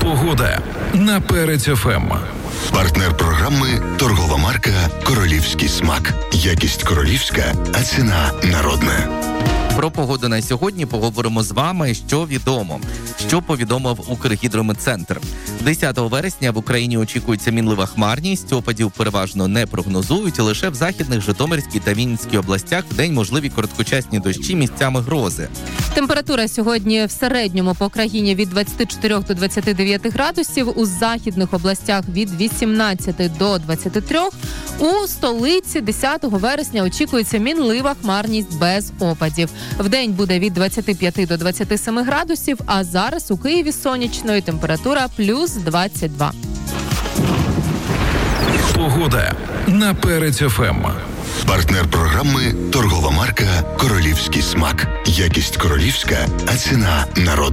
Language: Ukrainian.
Погода на Перець ФМ. Партнер програми – торгова марка «Королівський смак». Якість королівська, а ціна народна. Про погоду на сьогодні поговоримо з вами, що відомо. Що повідомив Укргідрометцентр. 10 вересня в Україні очікується мінлива хмарність, опадів переважно не прогнозують, лише в західних, Житомирській та Вінницькій областях вдень можливі короткочасні дощі, місцями грози. Температура сьогодні в середньому по країні від 24 до 29 градусів, у західних областях від 18 до 23. У столиці 10 вересня очікується мінлива хмарність без опадів. Вдень буде від 25 до 27 градусів, а зараз у Києві сонячно і температура плюс 22. Погода на Перець ФМ. Партнер програми – торгова марка «Королівський смак». Якість королівська, а ціна народна.